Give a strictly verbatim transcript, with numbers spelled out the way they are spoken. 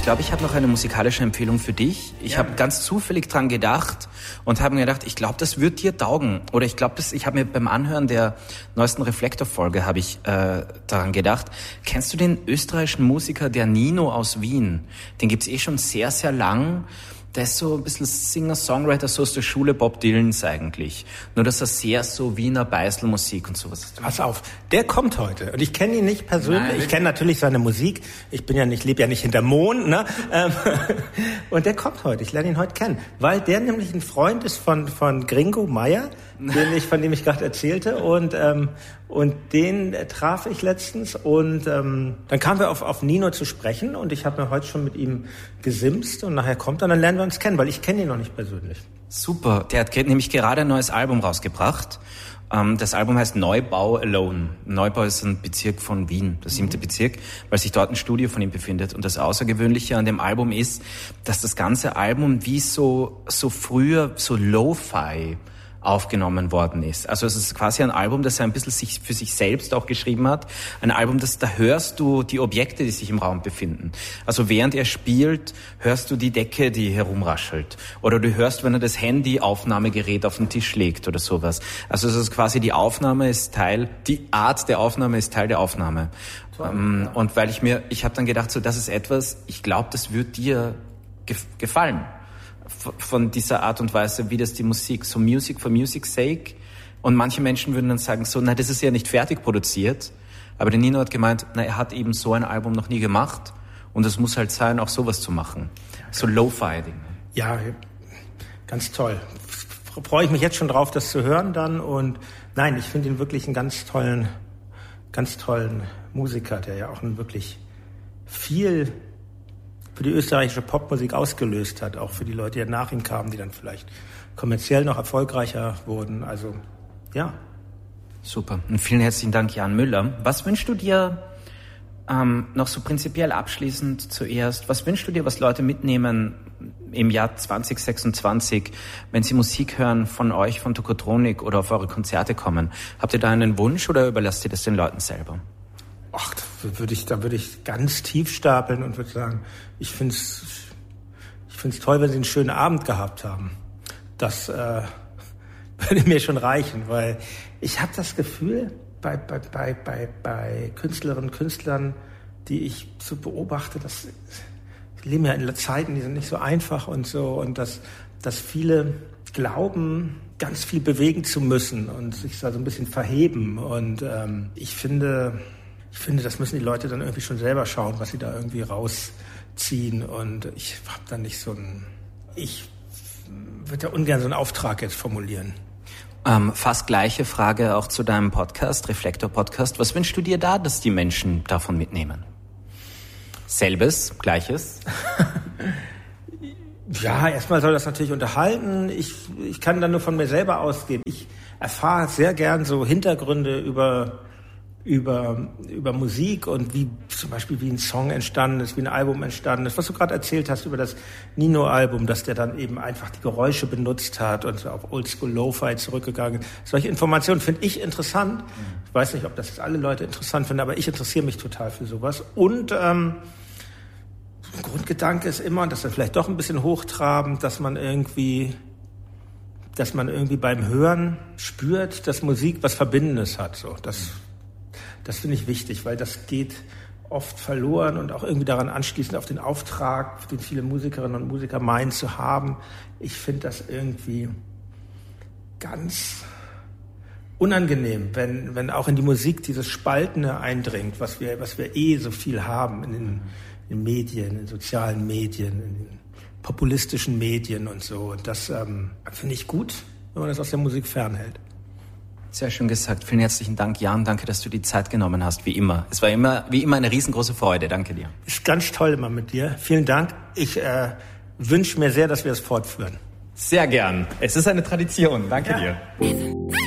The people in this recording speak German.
glaube, ich habe noch eine musikalische Empfehlung für dich. Ich ja. habe ganz zufällig dran gedacht und habe mir gedacht, ich glaube, das wird dir taugen. Oder ich glaube, das. Ich habe mir beim Anhören der neuesten Reflektor-Folge habe ich äh, daran gedacht. Kennst du den österreichischen Musiker, der Nino aus Wien? Den gibt's eh schon sehr, sehr lang. Der ist so ein bisschen Singer-Songwriter, so aus der Schule Bob Dylans eigentlich. Nur, dass er sehr so Wiener Beistelmusik und sowas hat. Pass auf, der kommt heute. Und ich kenne ihn nicht persönlich. Nein. Ich kenne natürlich seine Musik. Ich bin ja nicht, lebe ja nicht hinterm Mond, ne? Und der kommt heute. Ich lerne ihn heute kennen. Weil der nämlich ein Freund ist von, von Gringo Meier, den ich, von dem ich gerade erzählte. Und, ähm, und den äh, traf ich letztens. Und ähm, dann kamen wir auf, auf Nino zu sprechen. Und ich habe mir heute schon mit ihm gesimst. Und nachher kommt er, dann lernen wir uns kennen, weil ich kenne ihn noch nicht persönlich. Super. Der hat nämlich gerade ein neues Album rausgebracht. Ähm, das Album heißt Neubau Alone. Neubau ist ein Bezirk von Wien, der siebte mhm. Bezirk, weil sich dort ein Studio von ihm befindet. Und das Außergewöhnliche an dem Album ist, dass das ganze Album wie so, so früher, so Lo-Fi aufgenommen worden ist. Also es ist quasi ein Album, das er ein bisschen sich für sich selbst auch geschrieben hat. Ein Album, das da hörst du die Objekte, die sich im Raum befinden. Also während er spielt, hörst du die Decke, die herumraschelt. Oder du hörst, wenn er das Handy-Aufnahmegerät auf den Tisch legt oder sowas. Also es ist quasi die Aufnahme ist Teil, die Art der Aufnahme ist Teil der Aufnahme. Toll, ähm, ja. Und weil ich mir, ich habe dann gedacht, so das ist etwas, ich glaube, das wird dir gef- gefallen. Von dieser Art und Weise, wie das die Musik, so Music for Music's sake. Und manche Menschen würden dann sagen so, na, das ist ja nicht fertig produziert. Aber der Nino hat gemeint, na, er hat eben so ein Album noch nie gemacht. Und es muss halt sein, auch sowas zu machen. So Lo-Fi-Dinge. Ja, ganz toll. Freue ich mich jetzt schon drauf, das zu hören dann. Und nein, ich finde ihn wirklich einen ganz tollen, ganz tollen Musiker, der ja auch einen wirklich viel für die österreichische Popmusik ausgelöst hat, auch für die Leute, die nach ihm kamen, die dann vielleicht kommerziell noch erfolgreicher wurden. Also, ja. Super. Und vielen herzlichen Dank, Jan Müller. Was wünschst du dir ähm, noch so prinzipiell abschließend zuerst? Was wünschst du dir, was Leute mitnehmen im Jahr zwanzig sechsundzwanzig, wenn sie Musik hören von euch, von Tokotronik oder auf eure Konzerte kommen? Habt ihr da einen Wunsch oder überlasst ihr das den Leuten selber? Ach, da würde ich, da würde ich ganz tief stapeln und würde sagen, ich finde es, ich finde es toll, wenn sie einen schönen Abend gehabt haben. Das äh, würde mir schon reichen, weil ich habe das Gefühl, bei, bei, bei, bei, bei Künstlerinnen und Künstlern, die ich so beobachte, dass wir leben ja in Zeiten, die sind nicht so einfach und so, und dass, dass viele glauben, ganz viel bewegen zu müssen und sich da so ein bisschen verheben. Und ähm, ich finde, ich finde, das müssen die Leute dann irgendwie schon selber schauen, was sie da irgendwie rausziehen. Und ich habe da nicht so ein, ich würde ja ungern so einen Auftrag jetzt formulieren. Ähm, fast gleiche Frage auch zu deinem Podcast, Reflektor-Podcast. Was wünschst du dir da, dass die Menschen davon mitnehmen? Selbes, Gleiches? Ja, erstmal soll das natürlich unterhalten. Ich, ich kann dann nur von mir selber ausgehen. Ich erfahre sehr gern so Hintergründe über, über, über Musik und wie zum Beispiel wie ein Song entstanden ist, wie ein Album entstanden ist. Was du gerade erzählt hast über das Nino-Album, dass der dann eben einfach die Geräusche benutzt hat und auf Oldschool Lo-Fi zurückgegangen ist. Solche Informationen finde ich interessant. Ich weiß nicht, ob das alle Leute interessant finden, aber ich interessiere mich total für sowas. Und ähm, Grundgedanke ist immer, dass er vielleicht doch ein bisschen hochtrabend, dass man irgendwie, dass man irgendwie beim Hören spürt, dass Musik was Verbindendes hat. So, das, das finde ich wichtig, weil das geht oft verloren und auch irgendwie daran anschließend auf den Auftrag, den viele Musikerinnen und Musiker meinen zu haben. Ich finde das irgendwie ganz unangenehm, wenn, wenn auch in die Musik dieses Spaltende eindringt, was wir, was wir eh so viel haben in den in Medien, in sozialen Medien, in populistischen Medien und so. Und das ähm, finde ich gut, wenn man das aus der Musik fernhält. Sehr schön gesagt. Vielen herzlichen Dank, Jan. Danke, dass du die Zeit genommen hast, wie immer. Es war immer, wie immer eine riesengroße Freude. Danke dir. Ist ganz toll immer mit dir. Vielen Dank. Ich äh, wünsche mir sehr, dass wir es fortführen. Sehr gern. Es ist eine Tradition. Danke ja. dir.